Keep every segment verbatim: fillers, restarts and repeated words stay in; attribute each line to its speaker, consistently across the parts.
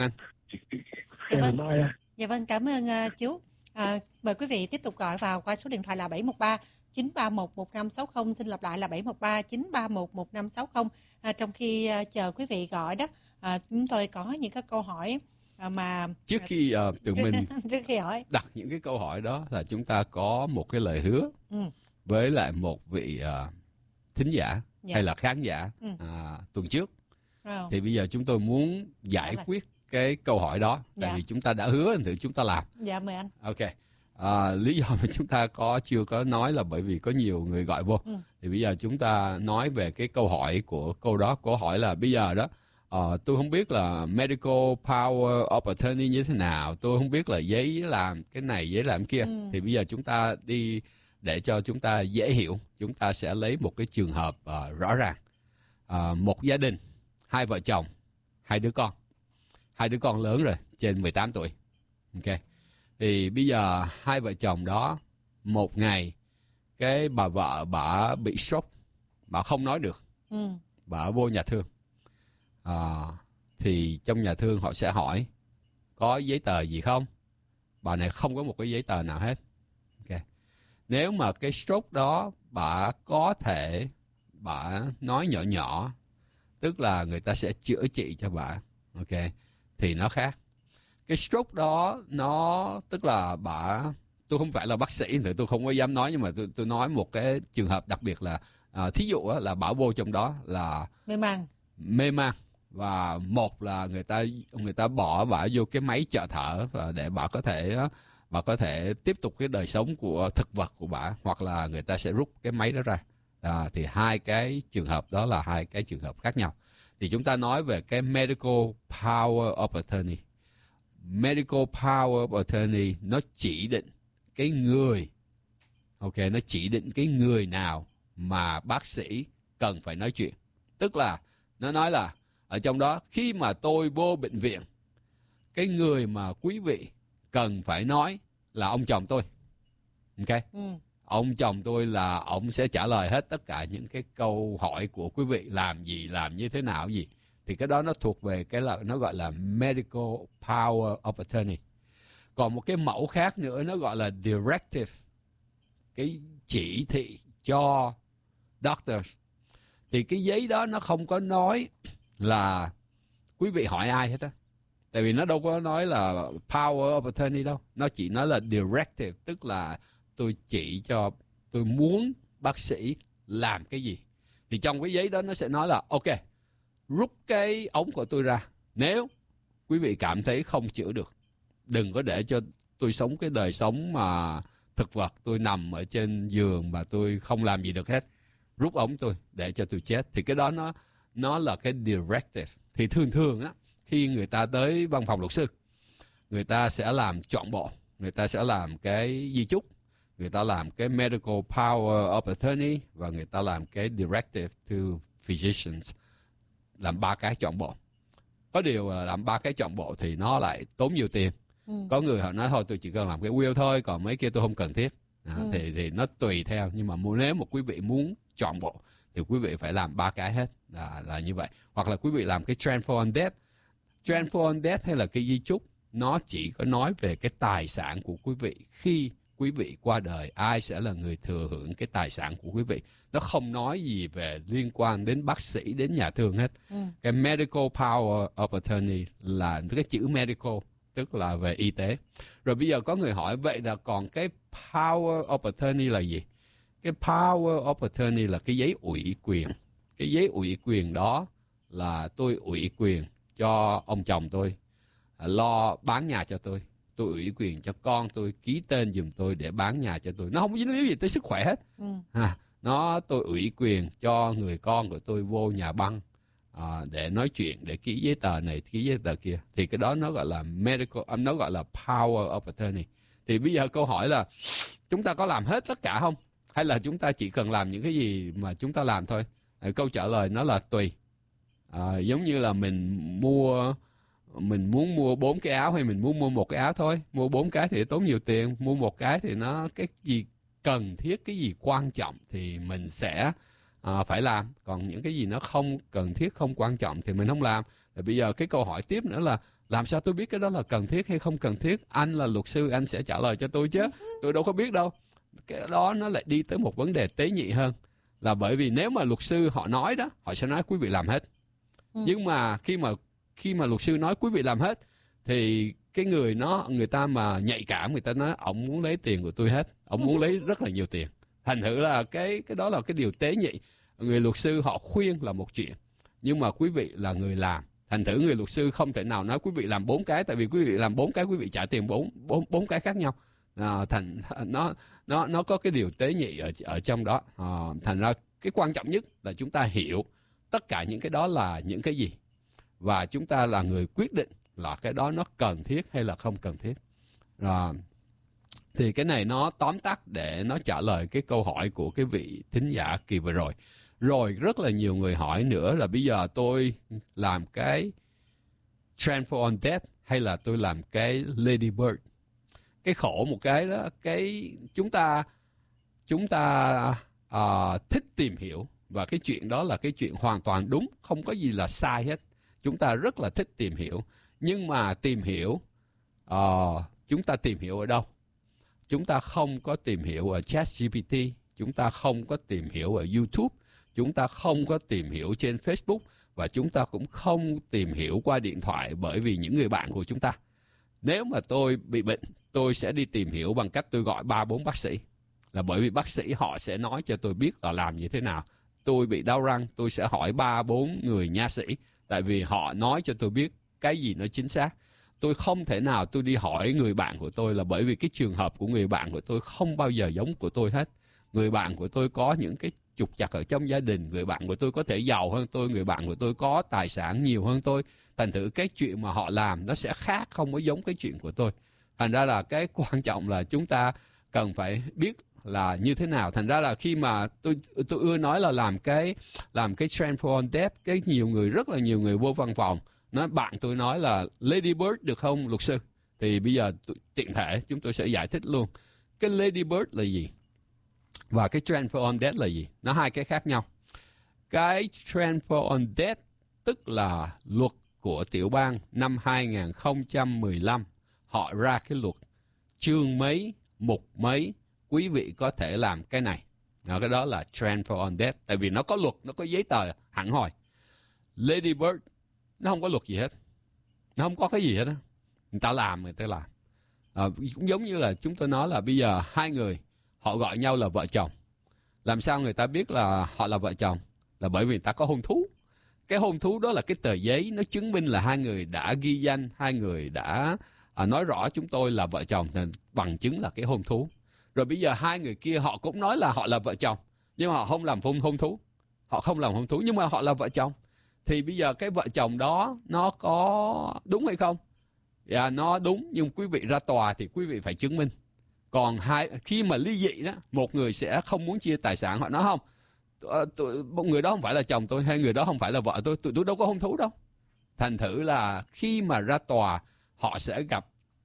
Speaker 1: anh.
Speaker 2: Dạ vâng. Dạ vâng, cảm ơn uh, chú. À, mời quý vị tiếp tục gọi vào qua số điện thoại là bảy một ba chín ba một một năm sáu không. Xin lặp lại là bảy một ba chín ba một một năm sáu không. À, trong khi uh, chờ quý vị gọi đó, à, chúng tôi có những cái câu hỏi à, mà
Speaker 1: trước khi uh, tụi mình
Speaker 2: trước khi hỏi
Speaker 1: đặt những cái câu hỏi đó là chúng ta có một cái lời hứa ừ. với lại một vị uh, thính giả dạ. hay là khán giả ừ. uh, tuần trước. Oh. Thì bây giờ chúng tôi muốn giải dạ quyết cái câu hỏi đó, tại dạ. vì chúng ta đã hứa thì chúng ta làm.
Speaker 2: Dạ mời anh.
Speaker 1: Ok. À, lý do mà chúng ta có chưa có nói là bởi vì có nhiều người gọi vô. Ừ. Thì bây giờ chúng ta nói về cái câu hỏi của câu đó. Câu hỏi là bây giờ đó, uh, tôi không biết là medical power of attorney như thế nào. Tôi không biết là giấy làm cái này, giấy làm kia. Ừ. Thì bây giờ chúng ta đi, để cho chúng ta dễ hiểu, chúng ta sẽ lấy một cái trường hợp uh, rõ ràng. Uh, một gia đình, hai vợ chồng, hai đứa con. Hai đứa con lớn rồi, trên mười tám tuổi. Ok. Thì bây giờ hai vợ chồng đó, một ngày, cái bà vợ bà bị stroke, bà không nói được. Ừ. Bà vô nhà thương. À, thì trong nhà thương họ sẽ hỏi, có giấy tờ gì không? Bà này không có một cái giấy tờ nào hết. Ok. Nếu mà cái stroke đó, bà có thể, bà nói nhỏ nhỏ, tức là người ta sẽ chữa trị cho bà. Ok. Thì nó khác. Cái stroke đó nó tức là bà, tôi không phải là bác sĩ thì tôi không có dám nói, nhưng mà tôi tôi nói một cái trường hợp đặc biệt là à, thí dụ á, là bà vô trong đó là
Speaker 2: mê man
Speaker 1: mê man và một là người ta người ta bỏ bà vô cái máy trợ thở và để bà có thể bà có thể tiếp tục cái đời sống của thực vật của bà, hoặc là người ta sẽ rút cái máy đó ra. À, thì hai cái trường hợp đó là hai cái trường hợp khác nhau. Thì chúng ta nói về cái medical power of attorney. Medical power of attorney nó chỉ định cái người, ok, nó chỉ định cái người nào mà bác sĩ cần phải nói chuyện. Tức là nó nói là ở trong đó, khi mà tôi vô bệnh viện, cái người mà quý vị cần phải nói là ông chồng tôi. Ok. Ừ. Ông chồng tôi là ông sẽ trả lời hết tất cả những cái câu hỏi của quý vị, làm gì, làm như thế nào gì. Thì cái đó nó thuộc về cái là nó gọi là medical power of attorney. Còn một cái mẫu khác nữa nó gọi là directive, cái chỉ thị cho doctors. Thì cái giấy đó nó không có nói là quý vị hỏi ai hết á. Tại vì nó đâu có nói là power of attorney đâu. Nó chỉ nói là directive, tức là tôi chỉ cho, tôi muốn bác sĩ làm cái gì. Thì trong cái giấy đó nó sẽ nói là ok, rút cái ống của tôi ra. Nếu quý vị cảm thấy không chữa được, đừng có để cho tôi sống cái đời sống mà thực vật, tôi nằm ở trên giường mà tôi không làm gì được hết. Rút ống tôi để cho tôi chết. Thì cái đó nó nó là cái directive. Thì thường thường á, khi người ta tới văn phòng luật sư, người ta sẽ làm trọn bộ. Người ta sẽ làm cái di chúc, người ta làm cái medical power of attorney, và người ta làm cái directive to physicians. Làm ba cái trọn bộ. Có điều là làm ba cái trọn bộ thì nó lại tốn nhiều tiền. Ừ. Có người họ nói thôi tôi chỉ cần làm cái will thôi, còn mấy kia tôi không cần thiết. À, ừ. thì, thì nó tùy theo. Nhưng mà nếu một quý vị muốn trọn bộ thì quý vị phải làm ba cái hết. Là, là như vậy. Hoặc là quý vị làm cái transfer on death. Transfer on death hay là cái di chúc, nó chỉ có nói về cái tài sản của quý vị khi quý vị qua đời, ai sẽ là người thừa hưởng cái tài sản của quý vị. Nó không nói gì về liên quan đến bác sĩ, đến nhà thương hết. Ừ. Cái medical power of attorney là cái chữ medical, tức là về y tế. Rồi bây giờ có người hỏi, vậy là còn cái power of attorney là gì? Cái power of attorney là cái giấy ủy quyền. Cái giấy ủy quyền đó là tôi ủy quyền cho ông chồng tôi lo bán nhà cho tôi. Tôi ủy quyền cho con tôi ký tên giùm tôi để bán nhà cho tôi. Nó không dính líu gì tới sức khỏe hết. Ừ. À, nó tôi ủy quyền cho người con của tôi vô nhà băng à, để nói chuyện, để ký giấy tờ này, ký giấy tờ kia. Thì cái đó nó gọi là medical, nó gọi là power of attorney. Thì bây giờ câu hỏi là chúng ta có làm hết tất cả không? Hay là chúng ta chỉ cần làm những cái gì mà chúng ta làm thôi? À, câu trả lời nó là tùy. À, giống như là mình mua... Mình muốn mua bốn cái áo hay mình muốn mua một cái áo thôi. Mua bốn cái thì tốn nhiều tiền. Mua một cái thì nó cái gì cần thiết, cái gì quan trọng thì mình sẽ uh, phải làm. Còn những cái gì nó không cần thiết, không quan trọng thì mình không làm. Rồi bây giờ cái câu hỏi tiếp nữa là Làm sao tôi biết cái đó là cần thiết hay không cần thiết? Anh là luật sư, anh sẽ trả lời cho tôi chứ. Tôi đâu có biết đâu. Cái đó nó lại đi tới một vấn đề tế nhị hơn. Là bởi vì nếu mà luật sư họ nói đó, họ sẽ nói quý vị làm hết. Ừ. Nhưng mà khi mà khi mà luật sư nói quý vị làm hết, thì cái người nó người ta mà nhạy cảm, người ta nói ổng muốn lấy tiền của tôi hết, ổng muốn lấy rất là nhiều tiền. Thành thử là cái cái đó là cái điều tế nhị. Người luật sư họ khuyên là một chuyện, nhưng mà quý vị là người làm. Thành thử người luật sư không thể nào nói quý vị làm bốn cái, tại vì quý vị làm bốn cái quý vị trả tiền bốn bốn bốn cái khác nhau. À, thành nó nó nó có cái điều tế nhị ở ở trong đó. À, thành ra cái quan trọng nhất là chúng ta hiểu tất cả những cái đó là những cái gì, và chúng ta là người quyết định là cái đó nó cần thiết hay là không cần thiết. Rồi thì cái này nó tóm tắt để nó trả lời cái câu hỏi của cái vị thính giả kỳ vừa rồi. Rồi rất là nhiều người hỏi nữa là bây giờ tôi làm cái Transfer on Death hay là tôi làm cái Lady Bird. Cái khổ một cái đó, cái chúng ta chúng ta uh, thích tìm hiểu, và cái chuyện đó là cái chuyện hoàn toàn đúng, không có gì là sai hết. Chúng ta rất là thích tìm hiểu, nhưng mà tìm hiểu uh, chúng ta tìm hiểu ở đâu? Chúng ta không có tìm hiểu ở ChatGPT, chúng ta không có tìm hiểu ở YouTube, chúng ta không có tìm hiểu trên Facebook, và chúng ta cũng không tìm hiểu qua điện thoại bởi vì những người bạn của chúng ta. Nếu mà tôi bị bệnh, tôi sẽ đi tìm hiểu bằng cách tôi gọi ba bốn bác sĩ. Là bởi vì bác sĩ họ sẽ nói cho tôi biết là làm như thế nào. Tôi bị đau răng, tôi sẽ hỏi ba bốn người nha sĩ, tại vì họ nói cho tôi biết cái gì nó chính xác. Tôi không thể nào tôi đi hỏi người bạn của tôi, là bởi vì cái trường hợp của người bạn của tôi không bao giờ giống của tôi hết. Người bạn của tôi có những cái trục trặc ở trong gia đình, người bạn của tôi có thể giàu hơn tôi, người bạn của tôi có tài sản nhiều hơn tôi. Thành thử cái chuyện mà họ làm nó sẽ khác, không có giống cái chuyện của tôi. Thành ra là cái quan trọng là chúng ta cần phải biết là như thế nào. Thành ra là khi mà tôi tôi ưa nói là làm cái làm cái Transfer on Death, cái nhiều người rất là nhiều người vô văn phòng nói bạn tôi nói là Lady Bird được không luật sư? Thì bây giờ tiện thể chúng tôi sẽ giải thích luôn. Cái Lady Bird là gì? Và cái Transfer on Death là gì? Nó hai cái khác nhau. Cái Transfer on Death tức là luật của tiểu bang năm hai không một lăm. Họ ra cái luật chương mấy, mục mấy, quý vị có thể làm cái này. Đó, cái đó là Transfer on Death. Tại vì nó có luật, nó có giấy tờ hẳn hoi. Lady Bird nó không có luật gì hết, nó không có cái gì hết á. Người ta làm, người ta làm. À, cũng giống như là chúng tôi nói là bây giờ hai người họ gọi nhau là vợ chồng. Làm sao người ta biết là họ là vợ chồng? Là bởi vì người ta có hôn thú. Cái hôn thú đó là cái tờ giấy, nó chứng minh là hai người đã ghi danh, hai người đã à, nói rõ chúng tôi là vợ chồng, nên bằng chứng là cái hôn thú. Rồi bây giờ hai người kia họ cũng nói là họ là vợ chồng, nhưng mà họ không làm hôn hôn thú. Họ không làm hôn thú, nhưng mà họ là vợ chồng. Thì bây giờ cái vợ chồng đó nó có đúng hay không? Dạ, nó đúng, nhưng quý vị ra tòa thì quý vị phải chứng minh. Còn hai khi mà ly dị đó, một người sẽ không muốn chia tài sản, họ nói không, tôi, một người đó không phải là chồng tôi, hay người đó không phải là vợ tôi, tụi tôi đâu có hôn thú đâu. Thành thử là khi mà ra tòa, họ sẽ gặp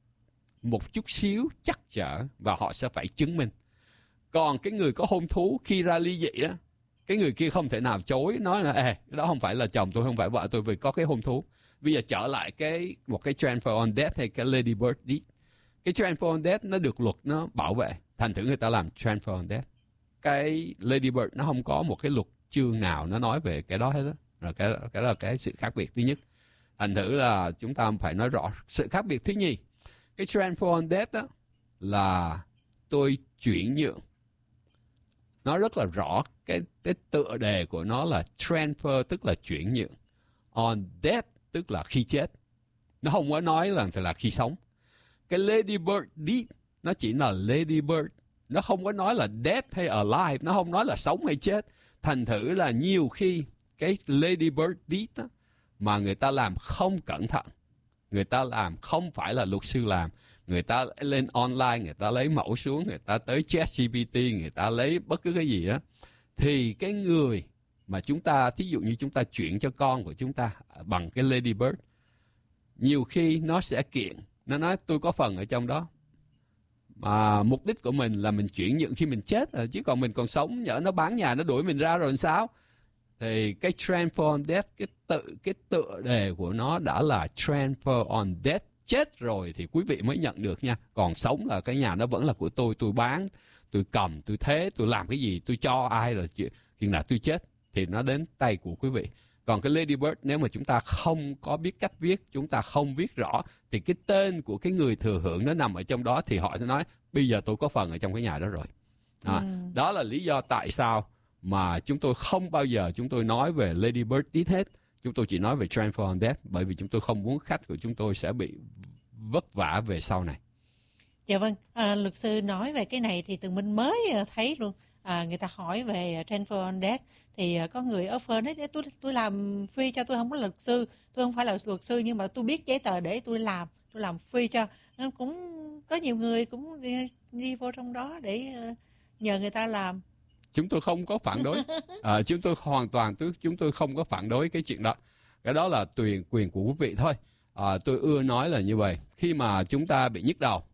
Speaker 1: một chút xíu trắc trở và họ sẽ phải chứng minh. Còn cái người có hôn thú khi ra ly dị đó, cái người kia không thể nào chối, nói là Ê, cái đó không phải là chồng tôi, không phải vợ tôi, vì có cái hôn thú. Bây giờ trở lại cái một cái Transfer on Death hay cái Lady Bird Deed. Cái Transfer on Death nó được luật nó bảo vệ, thành thử người ta làm Transfer on Death. Cái Lady Bird nó không có một cái luật chương nào nó nói về cái đó hết đó. Rồi cái, cái đó là cái sự khác biệt thứ nhất. Thành thử là chúng ta phải nói rõ. Sự khác biệt thứ nhì, cái Transfer on Death đó là tôi chuyển nhượng. Nó rất là rõ, cái, cái tựa đề của nó là Transfer tức là chuyển nhượng. On Death tức là khi chết. Nó không có nói là là khi sống. Cái Lady Bird Deed nó chỉ là Lady Bird. Nó không có nói là dead hay alive. Nó không nói là sống hay chết. Thành thử là nhiều khi cái Lady Bird Deed đó, mà người ta làm không cẩn thận, người ta làm không phải là luật sư làm, người ta lên online, người ta lấy mẫu xuống, người ta tới ChatGPT, người ta lấy bất cứ cái gì đó, thì cái người mà chúng ta, thí dụ như chúng ta chuyển cho con của chúng ta bằng cái Lady Bird, nhiều khi nó sẽ kiện, nó nói tôi có phần ở trong đó, mà mục đích của mình là mình chuyển nhượng khi mình chết rồi, chứ còn mình còn sống, nhỡ nó bán nhà nó đuổi mình ra rồi làm sao? thì cái transfer on death, cái tự cái tựa đề của nó đã là transfer on death. Chết rồi thì quý vị mới nhận được nha. Còn sống là cái nhà đó vẫn là của tôi. Tôi bán, tôi cầm, tôi thế, tôi làm cái gì, tôi cho ai là chuyện. Khi nào tôi chết thì nó đến tay của quý vị. Còn cái Lady Bird, nếu mà chúng ta không có biết cách viết, chúng ta không viết rõ, thì cái tên của cái người thừa hưởng nó nằm ở trong đó, thì họ sẽ nói bây giờ tôi có phần ở trong cái nhà đó rồi. À, ừ. Đó là lý do tại sao mà chúng tôi không bao giờ chúng tôi nói về Lady Bird Deed hết. Chúng tôi chỉ nói về Transfer on Death, bởi vì chúng tôi không muốn khách của chúng tôi sẽ bị vất vả về sau này.
Speaker 2: Dạ vâng, à, luật sư nói về cái này thì Tường Minh mới thấy luôn. À, người ta hỏi về Transfer on Death thì có người offer nói tôi tôi làm free cho, tôi không có luật sư, tôi không phải là luật sư nhưng mà tôi biết giấy tờ để tôi làm, tôi làm free cho. Nên cũng có nhiều người cũng đi, đi vô trong đó để nhờ người ta làm.
Speaker 1: Chúng tôi không có phản đối, à, chúng tôi hoàn toàn chúng tôi không có phản đối cái chuyện đó. Cái đó là quyền quyền của quý vị thôi. À, tôi ưa nói là như vậy. Khi mà chúng ta bị nhức đầu,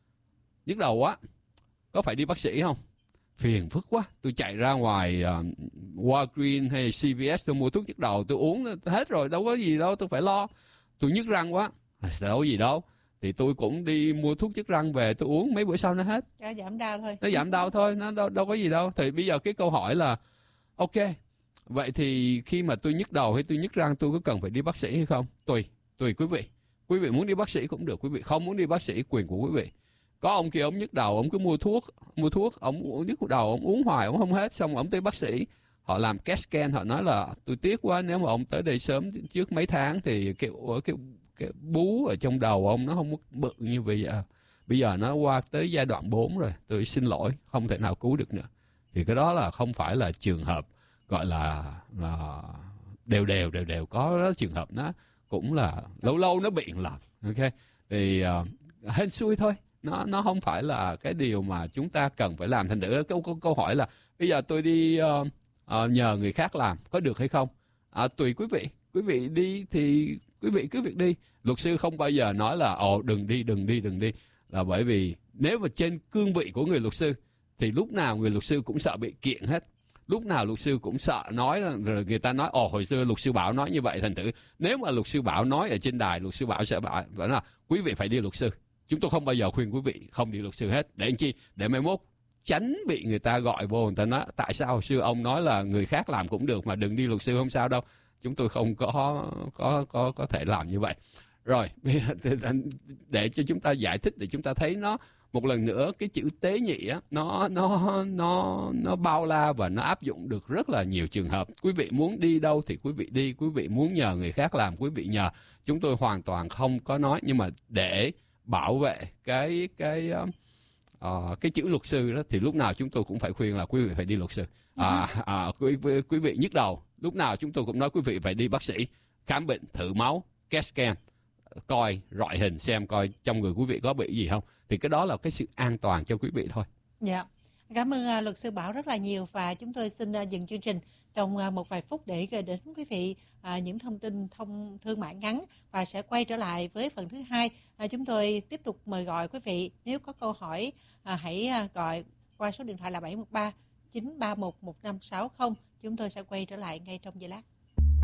Speaker 1: nhức đầu quá, có phải đi bác sĩ không? Phiền phức quá, tôi chạy ra ngoài uh, Walgreens hay xê vê ét tôi mua thuốc nhức đầu, tôi uống hết rồi, đâu có gì đâu, tôi phải lo. Tôi nhức răng quá, đâu có gì đâu, thì tôi cũng đi mua thuốc nhức răng về tôi uống, mấy bữa sau nó hết.
Speaker 2: Nó giảm đau thôi.
Speaker 1: Nó giảm đau thôi, nó đâu, đâu có gì đâu. Thì bây giờ cái câu hỏi là, ok, vậy thì khi mà tôi nhức đầu hay tôi nhức răng, tôi có cần phải đi bác sĩ hay không? Tùy, tùy quý vị. Quý vị muốn đi bác sĩ cũng được, quý vị không muốn đi bác sĩ quyền của quý vị. Có ông kia ông nhức đầu, ông cứ mua thuốc, mua thuốc, ông nhức đầu, ông uống hoài, ông không hết, xong ông tới bác sĩ. Họ làm ca ét scan, họ nói là tôi tiếc quá, nếu mà ông tới đây sớm trước mấy tháng thì cái, cái, cái bú ở trong đầu ông nó không có bự như bây giờ. Bây giờ nó qua tới giai đoạn bốn rồi, tôi xin lỗi, không thể nào cứu được nữa. Thì cái đó là không phải là trường hợp gọi là, là đều đều đều đều có đó, trường hợp nó cũng là lâu lâu nó bị một lần. Ok, thì uh, hên xui thôi. Nó nó không phải là cái điều mà chúng ta cần phải làm. Thành thử câu, câu, câu hỏi là bây giờ tôi đi uh, uh, nhờ người khác làm có được hay không? À, tùy quý vị. Quý vị đi thì quý vị cứ việc đi. Luật sư không bao giờ nói là ồ đừng đi, đừng đi, đừng đi. Là bởi vì nếu mà trên cương vị của người luật sư thì lúc nào người luật sư cũng sợ bị kiện hết. Lúc nào luật sư cũng sợ nói là, rồi người ta nói ồ hồi xưa luật sư Bảo nói như vậy. Thành thử nếu mà luật sư Bảo nói ở trên đài, luật sư Bảo sẽ bảo là quý vị phải đi luật sư. Chúng tôi không bao giờ khuyên quý vị không đi luật sư hết. Để anh chi? Để mai mốt tránh bị người ta gọi vô, người ta nói tại sao hồi xưa ông nói là người khác làm cũng được mà đừng đi luật sư, không sao đâu. Chúng tôi không có có có có thể làm như vậy. Rồi, để cho chúng ta giải thích, để chúng ta thấy nó một lần nữa, cái chữ tế nhị á, nó nó nó nó bao la và nó áp dụng được rất là nhiều trường hợp. Quý vị muốn đi đâu thì quý vị đi, quý vị muốn nhờ người khác làm quý vị nhờ. Chúng tôi hoàn toàn không có nói, nhưng mà để bảo vệ cái cái uh, cái chữ luật sư đó thì lúc nào chúng tôi cũng phải khuyên là quý vị phải đi luật sư. À, à, quý, quý vị nhức đầu, lúc nào chúng tôi cũng nói quý vị phải đi bác sĩ, khám bệnh, thử máu, ca ét scan, coi rọi hình xem coi trong người quý vị có bị gì không. Thì cái đó là cái sự an toàn cho quý vị thôi.
Speaker 2: Dạ. Cảm ơn uh, luật sư Bảo rất là nhiều, và chúng tôi xin uh, dừng chương trình trong uh, một vài phút để gửi đến quý vị uh, những thông tin thông thương mại ngắn, và sẽ quay trở lại với phần thứ hai. Uh, chúng tôi tiếp tục mời gọi quý vị nếu có câu hỏi uh, hãy uh, gọi qua số điện thoại là bảy một ba chín ba một một năm sáu không. Chúng tôi sẽ quay trở lại ngay trong giây lát.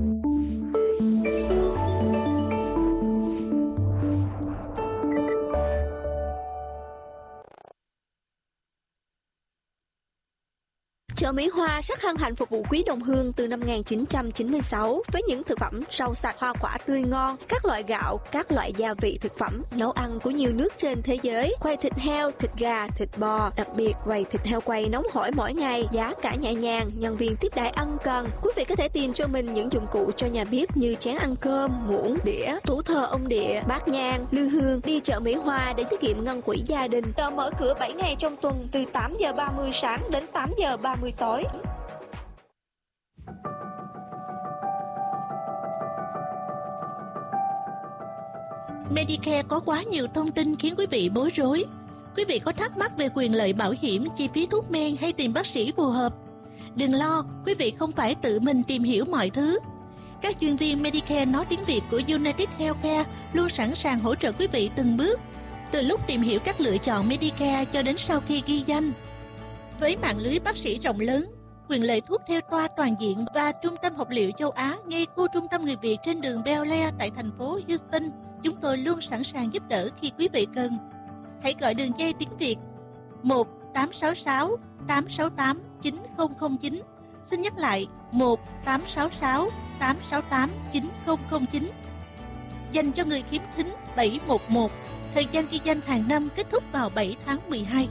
Speaker 3: Chợ Mỹ Hoa rất hân hạnh phục vụ quý đồng hương từ năm một nghìn chín trăm chín mươi sáu với những thực phẩm rau sạch, hoa quả tươi ngon, các loại gạo, các loại gia vị thực phẩm nấu ăn của nhiều nước trên thế giới, quầy thịt heo, thịt gà, thịt bò, đặc biệt quầy thịt heo quay nóng hổi mỗi ngày, giá cả nhẹ nhàng, nhân viên tiếp đãi ân cần. Quý vị có thể tìm cho mình những dụng cụ cho nhà bếp như chén ăn cơm, muỗng, đĩa, tủ thờ ông địa, bát nhang, lư hương. Đi chợ Mỹ Hoa để tiết kiệm ngân quỹ gia đình. Chợ mở cửa bảy ngày trong tuần từ tám giờ ba mươi sáng đến tám giờ ba mươi tối.
Speaker 4: Medicare có quá nhiều thông tin khiến quý vị bối rối. Quý vị có thắc mắc về quyền lợi bảo hiểm, chi phí thuốc men hay tìm bác sĩ phù hợp? Đừng lo, quý vị không phải tự mình tìm hiểu mọi thứ. Các chuyên viên Medicare nói tiếng Việt của United Healthcare luôn sẵn sàng hỗ trợ quý vị từng bước, từ lúc tìm hiểu các lựa chọn Medicare cho đến sau khi ghi danh. Với mạng lưới bác sĩ rộng lớn, quyền lợi thuốc theo toa toàn diện và trung tâm học liệu châu Á ngay khu trung tâm người Việt trên đường Bel Air tại thành phố Houston. Chúng tôi luôn sẵn sàng giúp đỡ khi quý vị cần. Hãy gọi đường dây tiếng Việt một tám sáu sáu tám sáu tám chín không không chín. Xin nhắc lại một tám sáu sáu tám sáu tám chín không không chín. Dành cho người khiếm thính bảy một một. Thời gian ghi danh hàng năm kết thúc vào bảy tháng mười hai.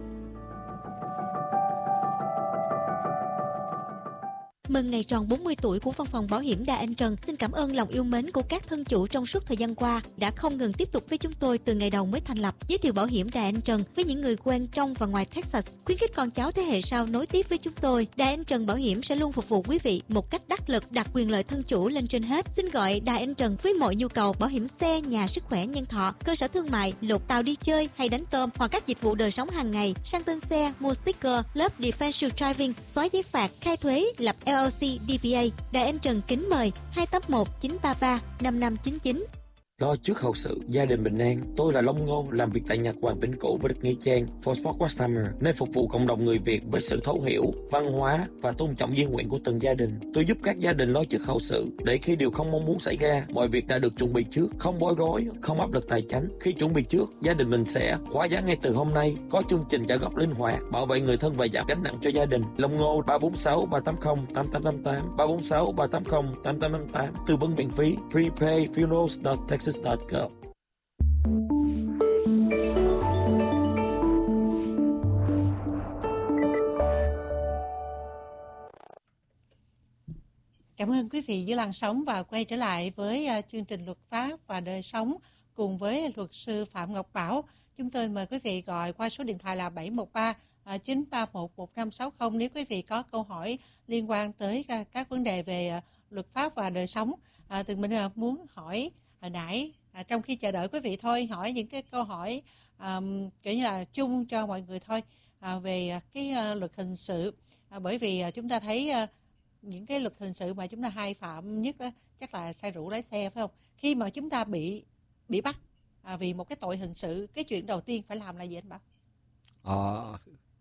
Speaker 3: Mừng ngày tròn bốn mươi tuổi của văn phòng bảo hiểm Đà Anh Trần. Xin cảm ơn lòng yêu mến của các thân chủ trong suốt thời gian qua đã không ngừng tiếp tục với chúng tôi từ ngày đầu mới thành lập. Giới thiệu bảo hiểm Đà Anh Trần với những người quen trong và ngoài Texas, khuyến khích con cháu thế hệ sau nối tiếp với chúng tôi. Đà Anh Trần Bảo hiểm sẽ luôn phục vụ quý vị một cách đắc lực, đặt quyền lợi thân chủ lên trên hết. Xin gọi Đà Anh Trần với mọi nhu cầu bảo hiểm xe, nhà, sức khỏe, nhân thọ, cơ sở thương mại, lột tàu đi chơi hay đánh tôm hoặc các dịch vụ đời sống hàng ngày, sang tên xe, mua sticker, lớp defensive driving, xóa giấy phạt, khai thuế, lập L L C, D B A. Đài Anh Trần kính mời hai tám một chín ba ba năm năm chín chín.
Speaker 5: Lo trước hậu sự, gia đình bình an. Tôi là Long Ngô, làm việc tại nhà Hoàng Vĩnh Cửu và được Nghĩa Trang for Sport Westheimer, nơi phục vụ cộng đồng người Việt với sự thấu hiểu, văn hóa và tôn trọng di nguyện của từng gia đình. Tôi giúp các gia đình lo trước hậu sự, để khi điều không mong muốn xảy ra, mọi việc đã được chuẩn bị trước, không bối rối, không áp lực tài chính. Khi chuẩn bị trước, gia đình mình sẽ khóa giá ngay từ hôm nay, có chương trình trả góp linh hoạt, bảo vệ người thân và giảm gánh nặng cho gia đình. Long Ngô ba bốn sáu ba tám không tám tám tám tám, ba bốn sáu ba tám không tám tám tám tám, tư vấn miễn phí. Prepay funerals dot texas dot gov.
Speaker 2: Cảm ơn quý vị giữ làn sóng và quay trở lại với uh, chương trình Luật pháp và đời sống cùng với luật sư Phạm Ngọc Bảo. Chúng tôi mời quý vị gọi qua số điện thoại là bảy một ba chín ba một một năm sáu không nếu quý vị có câu hỏi liên quan tới uh, các vấn đề về uh, luật pháp và đời sống. Uh, từ mình uh, muốn hỏi hồi nãy À, trong khi chờ đợi quý vị thôi, hỏi những cái câu hỏi um, kiểu như là chung cho mọi người thôi à, về cái uh, luật hình sự à, bởi vì uh, chúng ta thấy uh, những cái luật hình sự mà chúng ta hay phạm nhất đó, chắc là say rượu lái xe, phải không? Khi mà chúng ta bị bị bắt à, vì một cái tội hình sự, cái chuyện đầu tiên phải làm là gì anh Bảo?
Speaker 1: Ờ,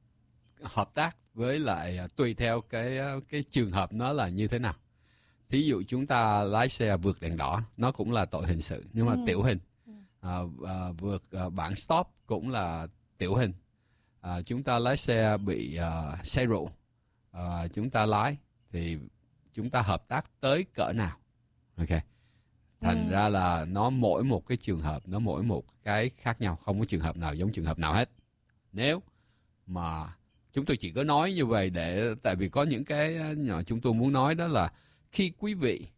Speaker 1: hợp tác với lại tùy theo cái cái trường hợp nó là như thế nào. Thí dụ chúng ta lái xe vượt đèn đỏ, nó cũng là tội hình sự, nhưng mà ừ. tiểu hình. À, à, vượt à, bảng stop cũng là tiểu hình. À, chúng ta lái xe bị à, say rượu, à, chúng ta lái thì chúng ta hợp tác tới cỡ nào? Ok. Thành ừ. ra là nó mỗi một cái trường hợp, nó mỗi một cái khác nhau, không có trường hợp nào giống trường hợp nào hết. Nếu mà chúng tôi chỉ có nói như vậy để, tại vì có những cái nhỏ chúng tôi muốn nói đó là khi quý vị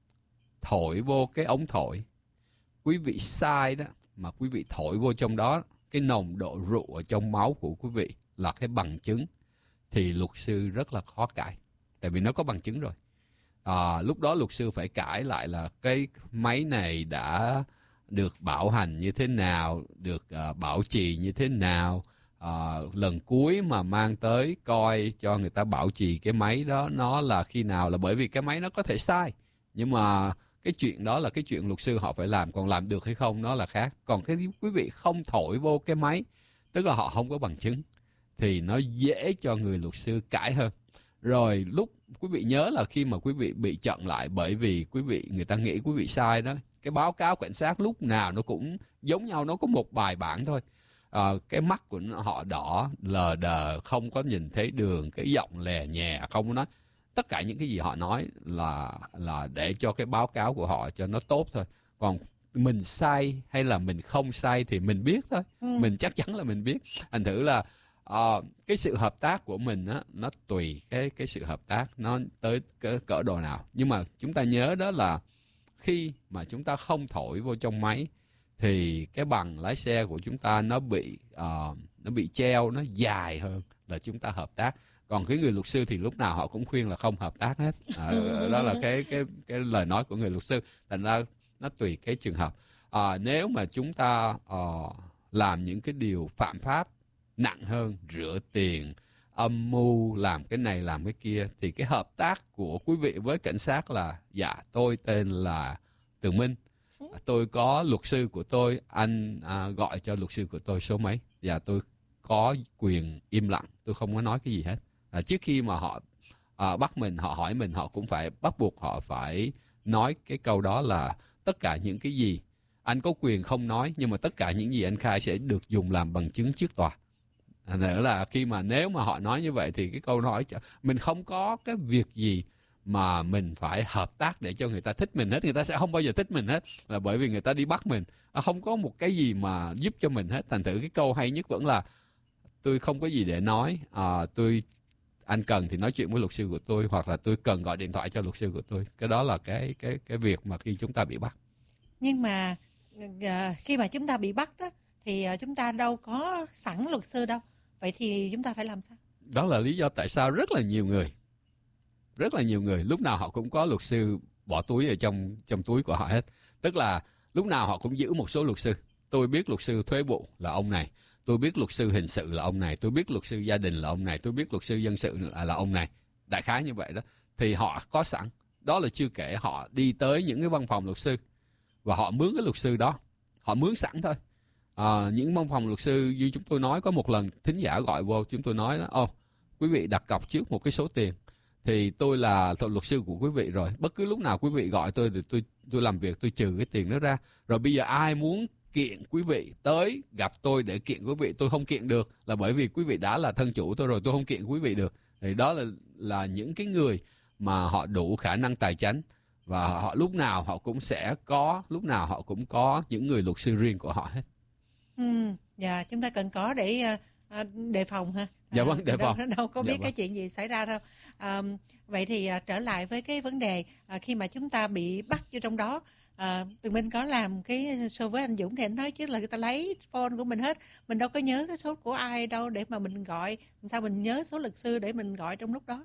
Speaker 1: thổi vô cái ống thổi, quý vị sai đó, mà quý vị thổi vô trong đó, cái nồng độ rượu ở trong máu của quý vị là cái bằng chứng, thì luật sư rất là khó cãi. Tại vì nó có bằng chứng rồi. À, lúc đó luật sư phải cãi lại là cái máy này đã được bảo hành như thế nào, được uh, bảo trì như thế nào. À, lần cuối mà mang tới coi cho người ta bảo trì cái máy đó nó là khi nào, là bởi vì cái máy nó có thể sai, nhưng mà cái chuyện đó là cái chuyện luật sư họ phải làm, còn làm được hay không nó là khác. Còn cái quý vị không thổi vô cái máy, tức là họ không có bằng chứng, thì nó dễ cho người luật sư cãi hơn. Rồi lúc quý vị nhớ là khi mà quý vị bị chặn lại bởi vì quý vị người ta nghĩ quý vị sai đó, cái báo cáo cảnh sát lúc nào nó cũng giống nhau, nó có một bài bản thôi. À, cái mắt của họ đỏ, lờ đờ, không có nhìn thấy đường, cái giọng lè nhẹ, không có nói. Tất cả những cái gì họ nói là là để cho cái báo cáo của họ cho nó tốt thôi. Còn mình sai hay là mình không sai thì mình biết thôi. Ừ. Mình chắc chắn là mình biết. Thành thử là uh, cái sự hợp tác của mình á, nó tùy cái cái sự hợp tác nó tới cái cỡ độ nào. Nhưng mà chúng ta nhớ đó là khi mà chúng ta không thổi vô trong máy thì cái bằng lái xe của chúng ta nó bị uh, nó bị treo, nó dài hơn là chúng ta hợp tác. Còn cái người luật sư thì lúc nào họ cũng khuyên là không hợp tác hết. À, đó là cái cái cái lời nói của người luật sư. Thành ra nó tùy cái trường hợp. À, nếu mà chúng ta uh, làm những cái điều phạm pháp nặng hơn, rửa tiền, âm mưu, làm cái này làm cái kia, thì cái hợp tác của quý vị với cảnh sát là dạ tôi tên là Tường Minh, tôi có luật sư của tôi, anh à, gọi cho luật sư của tôi số mấy, và tôi có quyền im lặng, tôi không có nói cái gì hết. À, trước khi mà họ à, bắt mình, họ hỏi mình, họ cũng phải bắt buộc họ phải nói cái câu đó là tất cả những cái gì anh có quyền không nói, nhưng mà tất cả những gì anh khai sẽ được dùng làm bằng chứng trước tòa. À, nữa là khi mà nếu mà họ nói như vậy thì cái câu nói mình không có cái việc gì mà mình phải hợp tác để cho người ta thích mình hết. Người ta sẽ không bao giờ thích mình hết, là bởi vì người ta đi bắt mình, à, không có một cái gì mà giúp cho mình hết. Thành thử cái câu hay nhất vẫn là tôi không có gì để nói, à, tôi anh cần thì nói chuyện với luật sư của tôi, hoặc là tôi cần gọi điện thoại cho luật sư của tôi. Cái đó là cái cái cái việc mà khi chúng ta bị bắt.
Speaker 2: Nhưng mà khi mà chúng ta bị bắt đó thì chúng ta đâu có sẵn luật sư đâu. Vậy thì chúng ta phải làm sao?
Speaker 1: Đó là lý do tại sao rất là nhiều người, rất là nhiều người lúc nào họ cũng có luật sư bỏ túi ở trong trong túi của họ hết. Tức là lúc nào họ cũng giữ một số luật sư. Tôi biết luật sư thuế vụ là ông này, tôi biết luật sư hình sự là ông này, tôi biết luật sư gia đình là ông này, tôi biết luật sư dân sự là, là ông này. Đại khái như vậy đó. Thì họ có sẵn. Đó là chưa kể họ đi tới những cái văn phòng luật sư và họ mướn cái luật sư đó. Họ mướn sẵn thôi. À, những văn phòng luật sư như chúng tôi nói, có một lần thính giả gọi vô, chúng tôi nói đó, ô, quý vị đặt cọc trước một cái số tiền, thì tôi là luật sư của quý vị rồi, bất cứ lúc nào quý vị gọi tôi thì tôi tôi làm việc, tôi trừ cái tiền đó ra. Rồi bây giờ ai muốn kiện quý vị tới gặp tôi để kiện quý vị, tôi không kiện được, là bởi vì quý vị đã là thân chủ tôi rồi, tôi không kiện quý vị được. Thì đó là là những cái người mà họ đủ khả năng tài chính, và họ lúc nào họ cũng sẽ có, lúc nào họ cũng có những người luật sư riêng của họ hết.
Speaker 2: Ừ, dạ, chúng ta cần có để uh, đề phòng ha.
Speaker 1: Dạ vâng, đề phòng.
Speaker 2: Đâu, đâu có biết
Speaker 1: dạ
Speaker 2: cái
Speaker 1: vâng.
Speaker 2: chuyện gì xảy ra đâu. À, vậy thì uh, trở lại với cái vấn đề uh, khi mà chúng ta bị bắt vô trong đó, uh, Tường Minh có làm cái show với anh Dũng thì anh nói chứ là người ta lấy phone của mình hết, mình đâu có nhớ cái số của ai đâu để mà mình gọi, sao mình nhớ số luật sư để mình gọi trong lúc đó.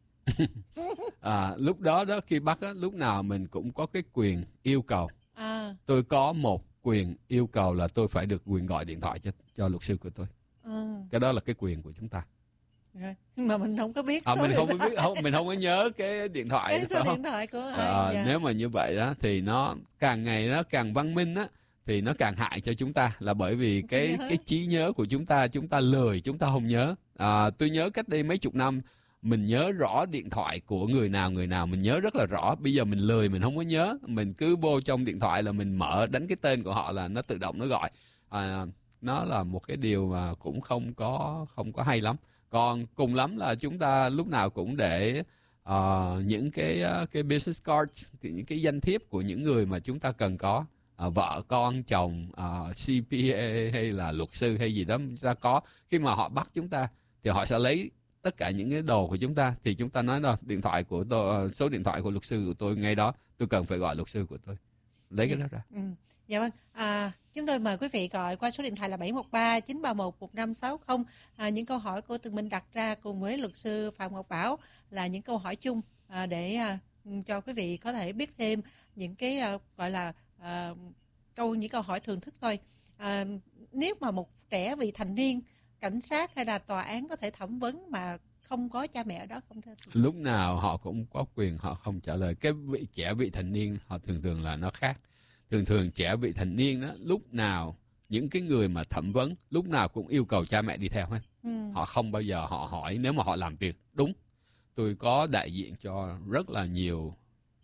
Speaker 1: à, lúc đó đó khi bắt á, lúc nào mình cũng có cái quyền yêu cầu.
Speaker 2: À.
Speaker 1: Tôi có một quyền yêu cầu là tôi phải được quyền gọi điện thoại cho cho luật sư của tôi.
Speaker 2: À.
Speaker 1: Cái đó là cái quyền của chúng ta.
Speaker 2: Rồi. Nhưng mà mình không có biết.
Speaker 1: À, mình không có biết, không, mình không có nhớ cái điện thoại.
Speaker 2: Cái số điện thoại của ai.
Speaker 1: À,
Speaker 2: dạ.
Speaker 1: Nếu mà như vậy đó thì nó càng ngày nó càng văn minh á, thì nó càng hại cho chúng ta, là bởi vì cái cái trí nhớ của chúng ta, chúng ta lười, chúng ta không nhớ. À, tôi nhớ cách đây mấy chục năm mình nhớ rõ điện thoại của người nào người nào, mình nhớ rất là rõ. Bây giờ mình lười, mình không có nhớ, mình cứ vô trong điện thoại là mình mở đánh cái tên của họ là nó tự động nó gọi. À, nó là một cái điều mà cũng không có không có hay lắm. Còn cùng lắm là chúng ta lúc nào cũng để uh, những cái uh, cái business cards, những cái danh thiếp của những người mà chúng ta cần có, uh, vợ con chồng, uh, xê pê a hay là luật sư hay gì đó chúng ta có. Khi mà họ bắt chúng ta thì họ sẽ lấy tất cả những cái đồ của chúng ta, thì chúng ta nói đó, điện thoại của tôi, số điện thoại của luật sư của tôi ngay đó, tôi cần phải gọi luật sư của tôi, lấy cái đó ra.
Speaker 2: Ừ. Dạ vâng, à, chúng tôi mời quý vị gọi qua số điện thoại là bảy một ba chín ba một một năm sáu không. À, những câu hỏi của Tường Minh đặt ra cùng với luật sư Phạm Ngọc Bảo là những câu hỏi chung à, để à, cho quý vị có thể biết thêm những cái à, gọi là à, câu những câu hỏi thường thức thôi. À, nếu mà một trẻ vị thành niên, cảnh sát hay là tòa án có thể thẩm vấn mà không có cha mẹ ở đó không thưa?
Speaker 1: Lúc nào họ cũng có quyền họ không trả lời. Cái vị trẻ vị thành niên họ thường thường là nó khác. Thường thường trẻ vị thành niên đó, lúc nào những cái người mà thẩm vấn lúc nào cũng yêu cầu cha mẹ đi theo hết. Ừ. Họ không bao giờ họ hỏi nếu mà họ làm việc đúng. Tôi có đại diện cho rất là nhiều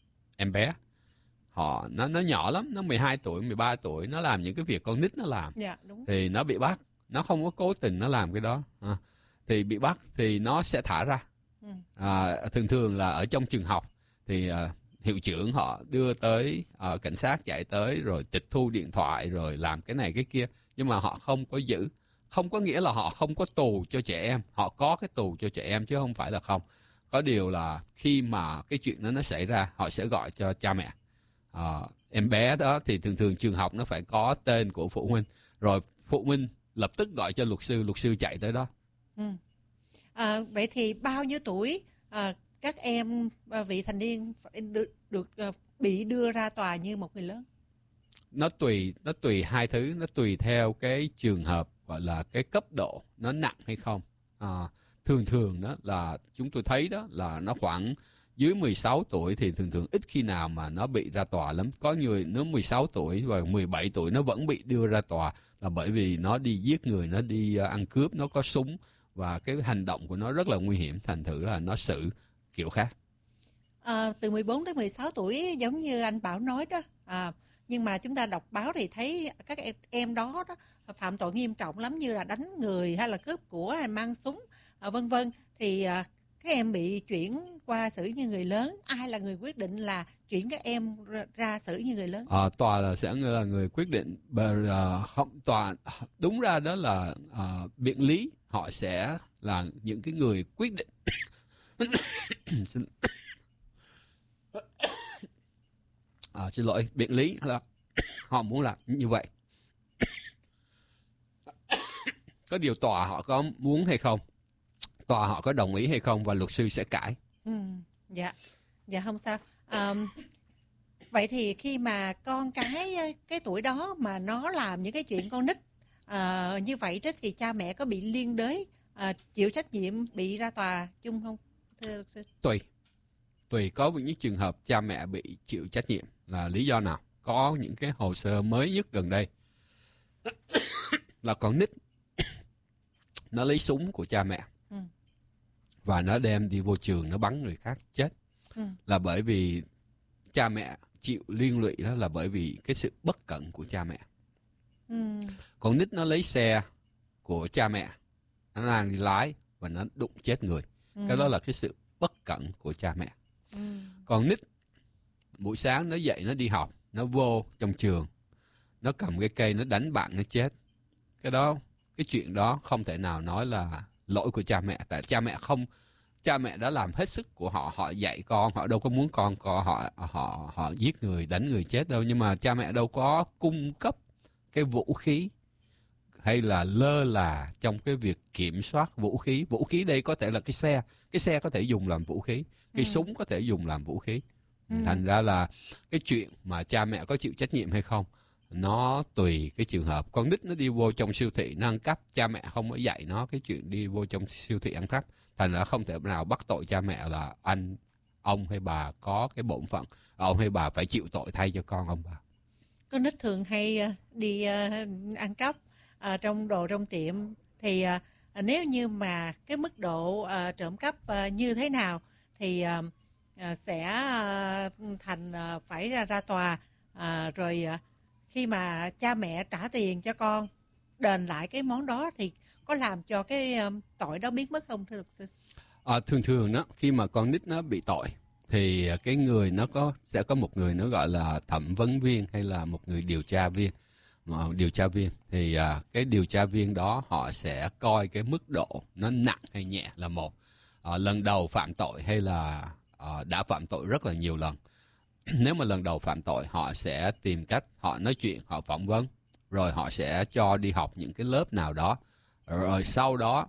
Speaker 1: em bé. Họ nó nó nhỏ lắm, nó mười hai tuổi, mười ba tuổi, nó làm những cái việc con nít nó làm.
Speaker 2: Dạ, đúng.
Speaker 1: Thì nó bị bắt, nó không có cố tình nó làm cái đó. À, thì bị bắt thì nó sẽ thả ra. Ừ. À, thường thường là ở trong trường học thì à, hiệu trưởng họ đưa tới, uh, cảnh sát chạy tới rồi tịch thu điện thoại rồi làm cái này cái kia, nhưng mà họ không có giữ. Không có nghĩa là họ không có tù cho trẻ em, họ có cái tù cho trẻ em chứ không phải là không. Có điều là khi mà cái chuyện đó nó xảy ra, họ sẽ gọi cho cha mẹ. Uh, em bé đó thì thường thường trường học nó phải có tên của phụ huynh, rồi phụ huynh lập tức gọi cho luật sư, luật sư chạy tới đó.
Speaker 2: Ừ. À, vậy thì bao nhiêu tuổi à, các em vị thành niên phải được, được uh, bị đưa ra tòa như một người lớn?
Speaker 1: Nó tùy, nó tùy hai thứ, nó tùy theo cái trường hợp, gọi là cái cấp độ nó nặng hay không. À, thường thường đó là chúng tôi thấy đó là nó khoảng dưới mười sáu tuổi thì thường thường ít khi nào mà nó bị ra tòa lắm. Có người nó mười sáu tuổi và mười bảy tuổi nó vẫn bị đưa ra tòa, là bởi vì nó đi giết người, nó đi ăn cướp, nó có súng và cái hành động của nó rất là nguy hiểm, thành thử là nó xử kiểu khác.
Speaker 2: À, từ mười bốn đến mười sáu tuổi giống như anh Bảo nói đó, à, nhưng mà chúng ta đọc báo thì thấy các em, em đó, đó phạm tội nghiêm trọng lắm, như là đánh người hay là cướp của hay mang súng à, vân vân, thì à, các em bị chuyển qua xử như người lớn. Ai là người quyết định là chuyển các em ra, ra xử như người lớn?
Speaker 1: À, tòa là sẽ là người quyết định. Bờ, uh, không, tòa đúng ra đó là uh, biện lý họ sẽ là những cái người quyết định. xin, à, xin lỗi, biện lý là họ muốn làm như vậy. Có điều tòa họ có muốn hay không, tòa họ có đồng ý hay không, và luật sư sẽ cãi.
Speaker 2: Ừ, dạ, dạ không sao. À, vậy thì khi mà con cái cái tuổi đó mà nó làm những cái chuyện con nít à, như vậy đó, thì cha mẹ có bị liên đới à, chịu trách nhiệm bị ra tòa chung không, thưa luật sư?
Speaker 1: Tùy, tùy có những trường hợp cha mẹ bị chịu trách nhiệm là lý do nào. Có những cái hồ sơ mới nhất gần đây là con nít nó lấy súng của cha mẹ ừ. và nó đem đi vô trường, nó bắn người khác chết. Ừ. Là bởi vì cha mẹ chịu liên lụy, đó là bởi vì cái sự bất cẩn của cha mẹ. Ừ. Con nít nó lấy xe của cha mẹ, nó đang đi lái và nó đụng chết người. Ừ. Cái đó là cái sự bất cẩn của cha mẹ. Ừ. Con nít buổi sáng nó dậy, nó đi học, nó vô trong trường, nó cầm cái cây, nó đánh bạn, nó chết. Cái đó, cái chuyện đó không thể nào nói là lỗi của cha mẹ. Tại cha mẹ không, cha mẹ đã làm hết sức của họ, họ dạy con, họ đâu có muốn con có họ họ họ giết người, đánh người chết đâu, nhưng mà cha mẹ đâu có cung cấp cái vũ khí hay là lơ là trong cái việc kiểm soát vũ khí. Vũ khí đây có thể là cái xe, cái xe có thể dùng làm vũ khí, cái ừ. súng có thể dùng làm vũ khí. Ừ. Thành ra là cái chuyện mà cha mẹ có chịu trách nhiệm hay không, nó tùy cái trường hợp. Con nít nó đi vô trong siêu thị nó ăn cắp, cha mẹ không có dạy nó cái chuyện đi vô trong siêu thị ăn cắp, thành ra không thể nào bắt tội cha mẹ là anh, ông hay bà có cái bổn phận, ông hay bà phải chịu tội thay cho con ông bà.
Speaker 2: Con nít thường hay đi ăn cắp à, trong đồ trong tiệm, thì à, nếu như mà cái mức độ à, trộm cắp à, như thế nào thì à, à, sẽ à, thành à, phải ra ra tòa à, rồi à, khi mà cha mẹ trả tiền cho con đền lại cái món đó thì có làm cho cái um, tội đó biến mất không, thưa luật sư?
Speaker 1: À, thường thường đó, khi mà con nít nó bị tội thì cái người nó có sẽ có một người nó gọi là thẩm vấn viên hay là một người điều tra viên. Mà điều tra viên thì à, cái điều tra viên đó họ sẽ coi cái mức độ nó nặng hay nhẹ là một, à, lần đầu phạm tội hay là à, đã phạm tội rất là nhiều lần. Nếu mà lần đầu phạm tội, họ sẽ tìm cách, họ nói chuyện, họ phỏng vấn, rồi họ sẽ cho đi học những cái lớp nào đó, rồi sau đó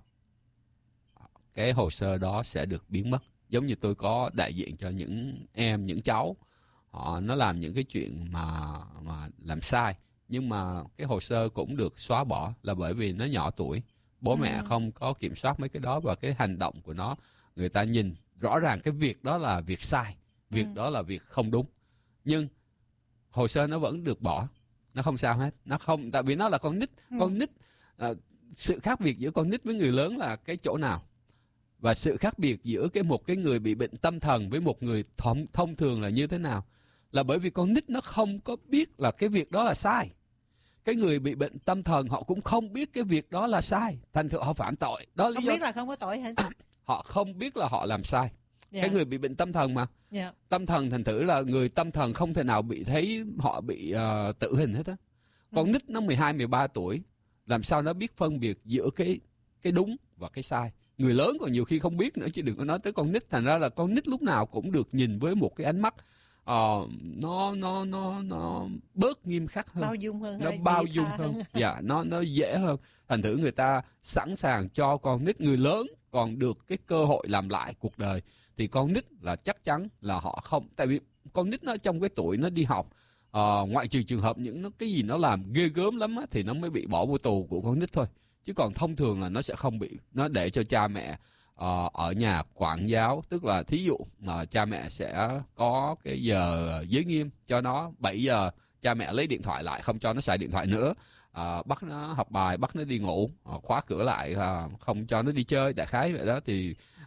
Speaker 1: cái hồ sơ đó sẽ được biến mất. Giống như tôi có đại diện cho những em, những cháu, họ nó làm những cái chuyện mà mà làm sai, nhưng mà cái hồ sơ cũng được xóa bỏ là bởi vì nó nhỏ tuổi, bố mẹ ừ. không có kiểm soát mấy cái đó, và cái hành động của nó, người ta nhìn rõ ràng cái việc đó là việc sai, việc ừ. đó là việc không đúng, nhưng hồ sơ nó vẫn được bỏ, nó không sao hết, nó không, tại vì nó là con nít. ừ. Con nít, à, sự khác biệt giữa con nít với người lớn là cái chỗ nào? Và sự khác biệt giữa cái một cái người bị bệnh tâm thần với một người thông, thông thường là như thế nào? Là bởi vì con nít nó không có biết là cái việc đó là sai. Cái người bị bệnh tâm thần họ cũng không biết cái việc đó là sai, thành thử họ phạm tội. Đó lý
Speaker 2: không
Speaker 1: do...
Speaker 2: biết là không có tội hả?
Speaker 1: Họ không biết là họ làm sai. Yeah. Cái người bị bệnh tâm thần mà.
Speaker 2: Yeah.
Speaker 1: Tâm thần thành thử là người tâm thần không thể nào bị thấy họ bị uh, tử hình hết á. Con ừ. nít nó mười hai, mười ba tuổi, làm sao nó biết phân biệt giữa cái cái đúng và cái sai. Người lớn còn nhiều khi không biết nữa, chứ đừng có nói tới con nít. Thành ra là con nít lúc nào cũng được nhìn với một cái ánh mắt uh, nó nó nó nó bớt nghiêm khắc hơn,
Speaker 2: bao dung hơn,
Speaker 1: nó bao dung hơn, dạ, nó nó dễ hơn. Thành thử người ta sẵn sàng cho con nít. Người lớn còn được cái cơ hội làm lại cuộc đời, thì con nít là chắc chắn là họ không. Tại vì con nít nó trong cái tuổi nó đi học, uh, ngoại trừ trường hợp những nó, cái gì nó làm ghê gớm lắm á, thì nó mới bị bỏ vô tù của con nít thôi. Chứ còn thông thường là nó sẽ không bị. Nó để cho cha mẹ uh, ở nhà quản giáo. Tức là thí dụ uh, cha mẹ sẽ có cái giờ giới nghiêm cho nó. Bảy giờ cha mẹ lấy điện thoại lại, không cho nó xài điện thoại nữa. Uh, bắt nó học bài, bắt nó đi ngủ, uh, khóa cửa lại, uh, không cho nó đi chơi. Đại khái vậy đó. Thì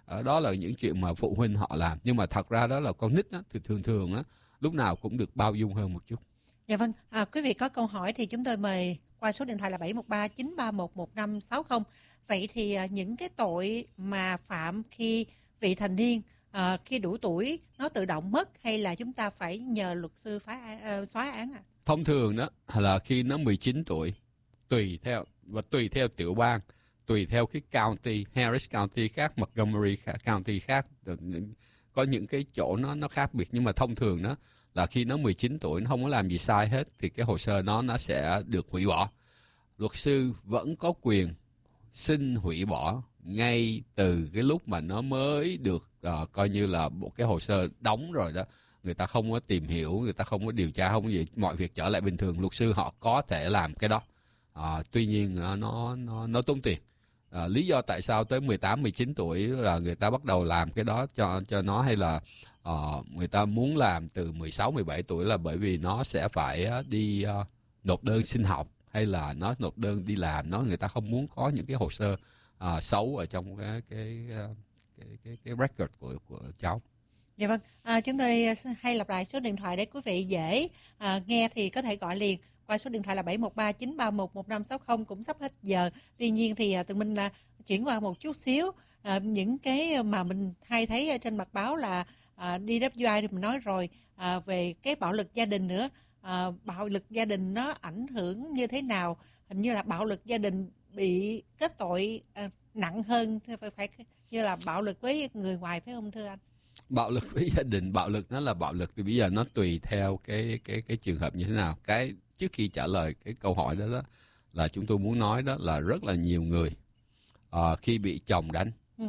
Speaker 1: Ở đó là những chuyện mà phụ huynh họ làm, nhưng mà thật ra đó là con nít á, thì thường thường á lúc nào cũng được bao dung hơn một chút.
Speaker 2: Dạ vâng, à, quý vị có câu hỏi thì chúng tôi mời qua số điện thoại là bảy một ba chín ba một một năm sáu không. Vậy thì à, những cái tội mà phạm khi vị thành niên, à, khi đủ tuổi nó tự động mất hay là chúng ta phải nhờ luật sư phá, à, xóa án ạ? À?
Speaker 1: Thông thường đó là khi nó mười chín tuổi, tùy theo và tùy theo tiểu bang, tùy theo cái county, Harris County khác, Montgomery County khác, có những cái chỗ nó nó khác biệt, nhưng mà thông thường đó là khi nó mười chín tuổi nó không có làm gì sai hết thì cái hồ sơ nó nó sẽ được hủy bỏ. Luật sư vẫn có quyền xin hủy bỏ ngay từ cái lúc mà nó mới được uh, coi như là một cái hồ sơ đóng rồi đó. Người ta không có tìm hiểu, người ta không có điều tra, không có gì, mọi việc trở lại bình thường. Luật sư họ có thể làm cái đó. À, tuy nhiên nó nó nó, nó tốn tiền. À, lý do tại sao tới mười tám, mười chín tuổi là người ta bắt đầu làm cái đó cho cho nó, hay là uh, người ta muốn làm từ mười sáu, mười bảy tuổi là bởi vì nó sẽ phải đi uh, nộp đơn xin học, hay là nó nộp đơn đi làm, nó người ta không muốn có những cái hồ sơ uh, xấu ở trong cái cái cái cái, cái record của của cháu.
Speaker 2: Dạ vâng, à, chúng tôi hay lặp lại số điện thoại để quý vị dễ à, nghe thì có thể gọi liền qua số điện thoại là bảy một ba chín ba một một năm sáu không. Cũng sắp hết giờ. Tuy nhiên thì à, tụi mình là chuyển qua một chút xíu à, những cái mà mình hay thấy ở trên mặt báo là à, đê vê kép i thì mình nói rồi, à, về cái bạo lực gia đình nữa. À, bạo lực gia đình nó ảnh hưởng như thế nào? Hình như là bạo lực gia đình bị kết tội à, nặng hơn, phải, phải như là bạo lực với người ngoài, phải không thưa anh?
Speaker 1: Bạo lực với gia đình, bạo lực nó là bạo lực thì bây giờ nó tùy theo cái cái cái trường hợp như thế nào. Cái trước khi trả lời cái câu hỏi đó, đó là chúng tôi muốn nói đó là rất là nhiều người uh, khi bị chồng đánh, ừ.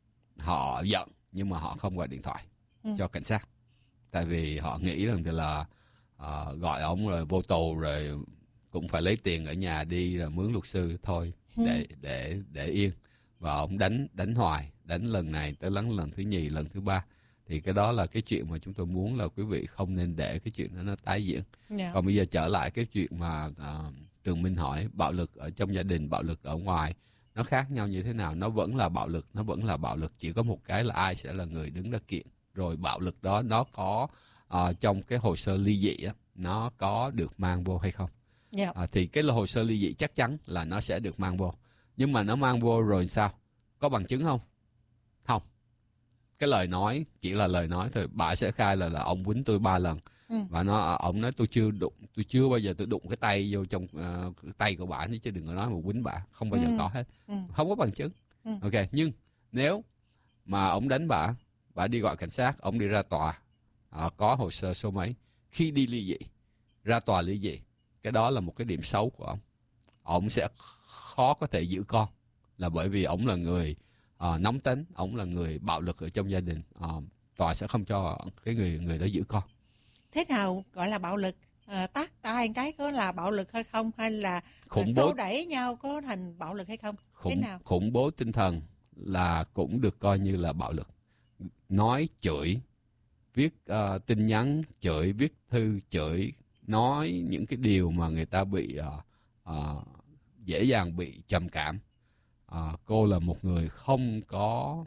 Speaker 1: họ giận nhưng mà họ không gọi điện thoại ừ. cho cảnh sát, tại vì họ nghĩ rằng là uh, gọi ông rồi vô tù rồi cũng phải lấy tiền ở nhà đi là mướn luật sư thôi ừ. để để để yên, và ông đánh đánh hoài, đánh lần này tới lần lần thứ nhì, lần thứ ba. Thì cái đó là cái chuyện mà chúng tôi muốn là quý vị không nên để cái chuyện đó nó tái diễn. Yeah. Còn bây giờ trở lại cái chuyện mà uh, Tường Minh hỏi, bạo lực ở trong gia đình, bạo lực ở ngoài, nó khác nhau như thế nào? Nó vẫn là bạo lực, nó vẫn là bạo lực. Chỉ có một cái là ai sẽ là người đứng ra kiện. Rồi bạo lực đó nó có uh, trong cái hồ sơ ly dị á, nó có được mang vô hay không? Yeah. Uh, thì cái hồ sơ ly dị chắc chắn là nó sẽ được mang vô. Nhưng mà nó mang vô rồi sao? Có bằng chứng không? Không. Cái lời nói chỉ là lời nói thôi. Bà sẽ khai là là ông quýnh tôi ba lần. Ừ. Và nó ông nói tôi chưa đụng, tôi chưa bao giờ tôi đụng cái tay vô trong uh, cái tay của bà, chứ đừng có nói mà quýnh bà, không bao giờ ừ. có hết. Ừ. Không có bằng chứng. Ừ. Ok, nhưng nếu mà ông đánh bà, bà đi gọi cảnh sát, ông đi ra tòa, uh, có hồ sơ số mấy, khi đi ly dị, ra tòa ly dị, cái đó là một cái điểm xấu của ông. Ông sẽ khó có thể giữ con, là bởi vì ông là người uh, nóng tính, ông là người bạo lực ở trong gia đình. Uh, tòa sẽ không cho cái người người đó giữ con.
Speaker 2: Thế nào gọi là bạo lực? À, tát tay cái có là bạo lực hay không, hay là
Speaker 1: khủng
Speaker 2: xô
Speaker 1: bố
Speaker 2: đẩy nhau có thành bạo lực hay không?
Speaker 1: Khủng,
Speaker 2: Thế nào?
Speaker 1: Khủng bố tinh thần là cũng được coi như là bạo lực. Nói chửi, viết uh, tin nhắn chửi, viết thư chửi, nói những cái điều mà người ta bị uh, uh, dễ dàng bị trầm cảm. Uh, cô là một người không có,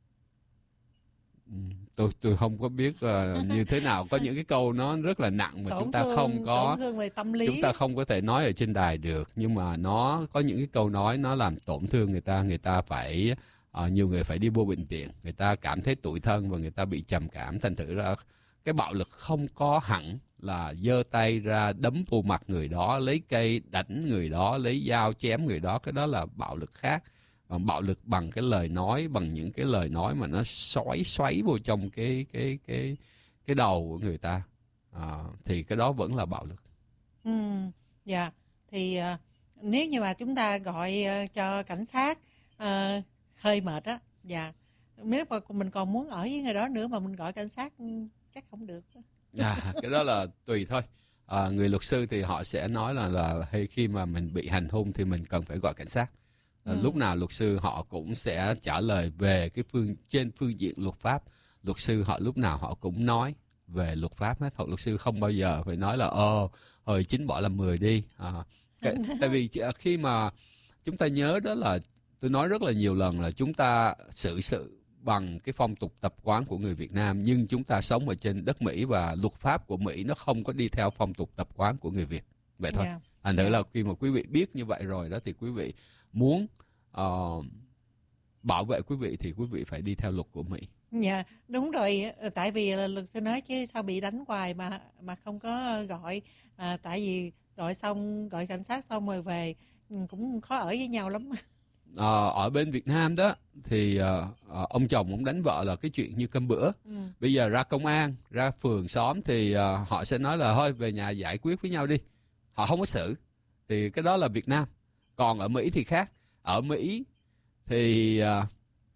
Speaker 1: tôi tôi không có biết uh, như thế nào, có những cái câu nó rất là nặng mà
Speaker 2: tổn
Speaker 1: chúng ta
Speaker 2: thương,
Speaker 1: không có
Speaker 2: tổn thương về tâm lý,
Speaker 1: chúng ta không có thể nói ở trên đài được, nhưng mà nó có những cái câu nói nó làm tổn thương người ta, người ta phải uh, nhiều người phải đi vô bệnh viện, người ta cảm thấy tủi thân và người ta bị trầm cảm. Thành thử ra cái bạo lực không có hẳn là giơ tay ra đấm vô mặt người đó, lấy cây đánh người đó, lấy dao chém người đó, cái đó là bạo lực khác. Còn bạo lực bằng cái lời nói, bằng những cái lời nói mà nó xoáy xoáy vô trong cái cái cái cái đầu của người ta, à, thì cái đó vẫn là bạo lực.
Speaker 2: Ừ, dạ. Thì uh, nếu như mà chúng ta gọi uh, cho cảnh sát uh, hơi mệt á, dạ. Nếu mà mình còn muốn ở với người đó nữa mà mình gọi cảnh sát chắc không được.
Speaker 1: À, cái đó là tùy thôi. À, người luật sư thì họ sẽ nói là là hay khi mà mình bị hành hung thì mình cần phải gọi cảnh sát. Ừ. Lúc nào luật sư họ cũng sẽ trả lời về cái phương trên phương diện luật pháp. Luật sư họ lúc nào họ cũng nói về luật pháp hết. Họ luật sư không bao giờ phải nói là ờ hồi chín bỏ làm mười đi. À, cái, tại vì khi mà chúng ta nhớ đó là tôi nói rất là nhiều lần là chúng ta xử sự bằng cái phong tục tập quán của người Việt Nam, nhưng chúng ta sống ở trên đất Mỹ và luật pháp của Mỹ nó không có đi theo phong tục tập quán của người Việt. Vậy thôi.
Speaker 2: Yeah.
Speaker 1: Thành thử
Speaker 2: Yeah.
Speaker 1: là khi mà quý vị biết như vậy rồi đó thì quý vị muốn uh, bảo vệ quý vị thì quý vị phải đi theo luật của Mỹ.
Speaker 2: Dạ, đúng rồi. Tại vì là luật sư nói chứ sao bị đánh hoài mà mà không có gọi. À, tại vì gọi xong, gọi cảnh sát xong rồi về cũng khó ở với nhau lắm.
Speaker 1: À, ở bên Việt Nam đó thì uh, ông chồng cũng đánh vợ là cái chuyện như cơm bữa.
Speaker 2: Ừ.
Speaker 1: Bây giờ ra công an, ra phường xóm thì uh, họ sẽ nói là thôi về nhà giải quyết với nhau đi. Họ không có xử. Thì cái đó là Việt Nam. Còn ở Mỹ thì khác. Ở Mỹ thì uh,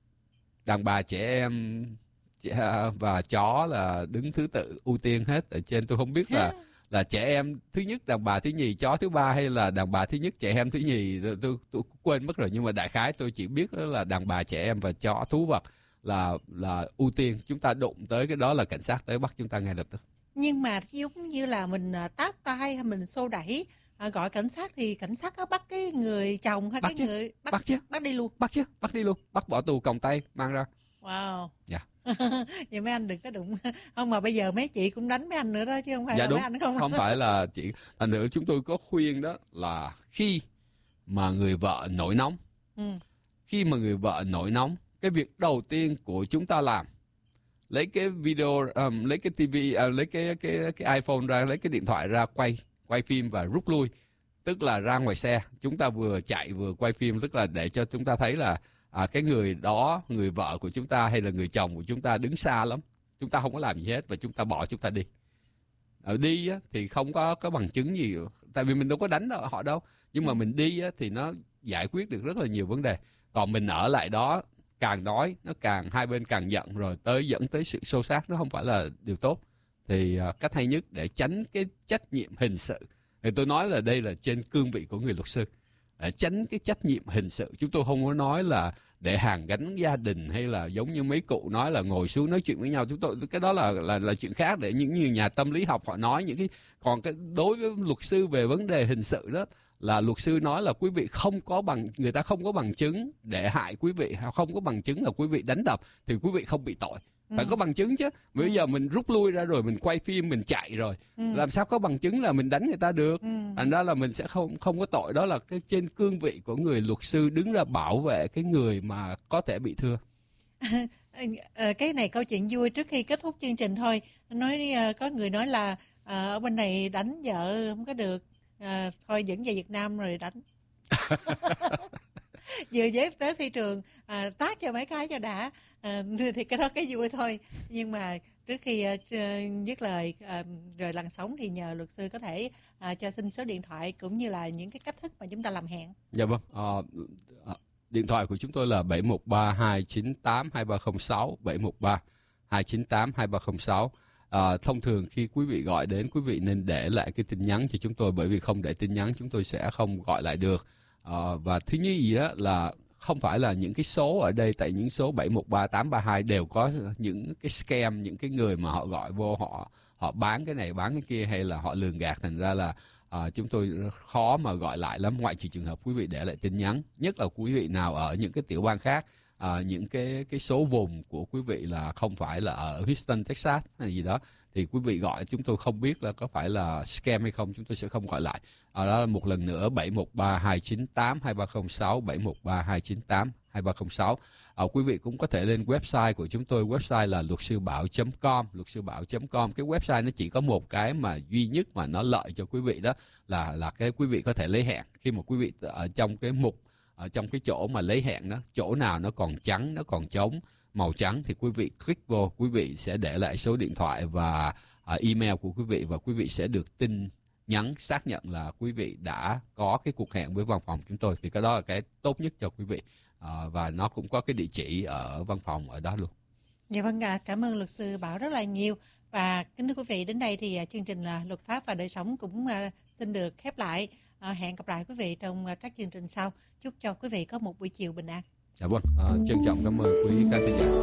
Speaker 1: đàn bà, trẻ em và chó là đứng thứ tự ưu tiên hết. Ở trên tôi không biết là là trẻ em thứ nhất, đàn bà thứ nhì, chó thứ ba, hay là đàn bà thứ nhất, trẻ em thứ nhì, tôi, tôi, tôi quên mất rồi. Nhưng mà đại khái tôi chỉ biết đó là đàn bà, trẻ em và chó, thú vật là là ưu tiên. Chúng ta đụng tới cái đó là cảnh sát tới bắt chúng ta ngay lập tức.
Speaker 2: Nhưng mà giống như là mình tát tay hay mình xô đẩy, à, gọi cảnh sát thì cảnh sát có bắt cái người chồng hay
Speaker 1: bắt
Speaker 2: cái
Speaker 1: chứ.
Speaker 2: người bắt,
Speaker 1: bắt chứ
Speaker 2: bắt đi luôn.
Speaker 1: Bắt chứ, bắt đi luôn, bắt bỏ tù còng tay mang ra.
Speaker 2: Wow.
Speaker 1: Dạ.
Speaker 2: Vậy mấy anh đừng có đụng. Không, mà bây giờ mấy chị cũng đánh mấy anh nữa đó chứ không phải
Speaker 1: Dạ
Speaker 2: là
Speaker 1: đúng.
Speaker 2: mấy anh không.
Speaker 1: Không phải là chị. Thành nữa chúng tôi có khuyên đó là khi mà người vợ nổi nóng,
Speaker 2: Ừ.
Speaker 1: khi mà người vợ nổi nóng, cái việc đầu tiên của chúng ta làm, lấy cái video, um, lấy cái tivi, uh, lấy cái cái cái iPhone ra, lấy cái điện thoại ra quay quay phim và rút lui. Tức là ra ngoài xe, chúng ta vừa chạy vừa quay phim, tức là để cho chúng ta thấy là à, cái người đó, người vợ của chúng ta hay là người chồng của chúng ta đứng xa lắm. Chúng ta không có làm gì hết và chúng ta bỏ chúng ta đi. Ở đi á, thì không có có bằng chứng gì, tại vì mình đâu có đánh đâu, họ đâu. Nhưng mà mình đi á, thì nó giải quyết được rất là nhiều vấn đề. Còn mình ở lại đó, càng nói, nó càng hai bên càng giận rồi tới dẫn tới sự xô xát, nó không phải là điều tốt. Thì uh, cách hay nhất để tránh cái trách nhiệm hình sự, thì tôi nói là đây là trên cương vị của người luật sư, để tránh cái trách nhiệm hình sự. Chúng tôi không có nói là để hàn gắn gia đình hay là giống như mấy cụ nói là ngồi xuống nói chuyện với nhau. Chúng tôi cái đó là là là chuyện khác, để những như nhà tâm lý học họ nói những cái. Còn cái đối với luật sư về vấn đề hình sự đó là luật sư nói là quý vị không có bằng, người ta không có bằng chứng để hại quý vị, không có bằng chứng là quý vị đánh đập thì quý vị không bị tội. Phải ừ. có bằng chứng chứ. Bây ừ. giờ mình rút lui ra rồi, mình quay phim, mình chạy rồi, ừ. làm sao có bằng chứng là mình đánh người ta được. ừ. Thành ra là mình sẽ không không có tội. Đó là cái trên cương vị của người luật sư đứng ra bảo vệ cái người mà có thể bị thương.
Speaker 2: Cái này câu chuyện vui trước khi kết thúc chương trình thôi. Nói có người nói là ở bên này đánh vợ không có được, à, thôi dẫn về Việt Nam rồi đánh. Vừa dép tới phi trường, à, tát cho mấy cái cho đã, à, thì cái đó cái vui thôi. Nhưng mà trước khi uh, dứt lời uh, rời làn sóng thì nhờ luật sư có thể uh, cho xin số điện thoại cũng như là những cái cách thức mà chúng ta làm hẹn.
Speaker 1: Dạ vâng. Uh, uh, điện thoại của chúng tôi là bảy một ba hai chín tám hai ba không sáu, bảy một ba hai chín tám hai ba không sáu. À, thông thường khi quý vị gọi đến, quý vị nên để lại cái tin nhắn cho chúng tôi, bởi vì không để tin nhắn chúng tôi sẽ không gọi lại được. À, và thứ nhì đó là không phải là những cái số ở đây, tại những số bảy một ba tám ba hai đều có những cái scam, những cái người mà họ gọi vô, họ họ bán cái này bán cái kia hay là họ lường gạt. Thành ra là à, chúng tôi khó mà gọi lại lắm, ngoại trừ trường hợp quý vị để lại tin nhắn. Nhất là quý vị nào ở những cái tiểu bang khác, à, những cái cái số vùng của quý vị là không phải là ở Houston, Texas hay gì đó, thì quý vị gọi chúng tôi không biết là có phải là scam hay không, chúng tôi sẽ không gọi lại. À, đó là một lần nữa bảy một ba hai chín tám hai ba không sáu, bảy một ba hai chín tám hai ba không sáu. À, quý vị cũng có thể lên website của chúng tôi, website là luật sư bảo chấm com, luật sư bảo chấm com. Cái website nó chỉ có một cái mà duy nhất mà nó lợi cho quý vị đó là là cái quý vị có thể lấy hẹn. Khi mà quý vị ở trong cái mục, ở trong cái chỗ mà lấy hẹn đó, chỗ nào nó còn trắng, nó còn trống màu trắng thì quý vị click vô, quý vị sẽ để lại số điện thoại và uh, email của quý vị, và quý vị sẽ được tin nhắn xác nhận là quý vị đã có cái cuộc hẹn với văn phòng chúng tôi. Thì cái đó là cái tốt nhất cho quý vị, uh, và nó cũng có cái địa chỉ ở văn phòng ở đó luôn.
Speaker 2: Dạ vâng ạ, cảm ơn luật sư Bảo rất là nhiều. Và kính thưa quý vị, đến đây thì chương trình là Luật pháp và đời sống cũng uh, xin được khép lại. Uh, hẹn gặp lại quý vị trong uh, các chương trình sau. Chúc cho quý vị có một buổi chiều bình an.
Speaker 1: Dạ vâng, uh, trân trọng cảm ơn quý khán thính giả.